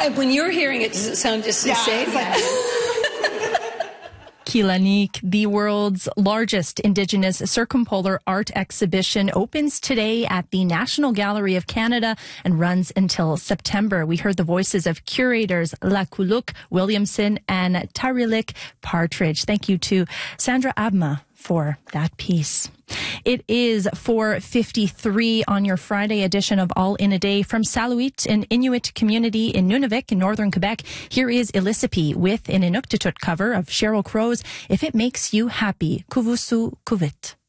When you're hearing it, does it sound just the same? Kilanik, the world's largest Indigenous circumpolar art exhibition, opens today at the National Gallery of Canada and runs until September. We heard the voices of curators Lakuluk Williamson and Tarilik Partridge. Thank you to Sandra Abma for that piece. It is 4:53 on your Friday edition of All in a Day from Saluit, an Inuit community in Nunavik in northern Quebec. Here is Ilisipi with an Inuktitut cover of Sheryl Crow's If It Makes You Happy, Kuvusu Kuvit.